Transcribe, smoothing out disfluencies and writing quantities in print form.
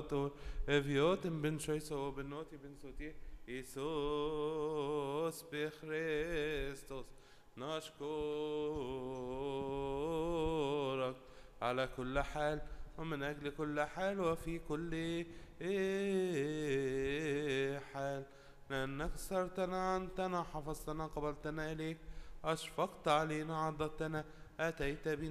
طول افيوتن بن شويسو بنوتي بن سوتي إيسوس بخريستوس نشكرك على كل حال ومن أجل كل حال وفي كل حال لأنك صرتنا عنتنا حفظتنا قبلتنا إليك أشفقت علينا عضدتنا أتيت بنا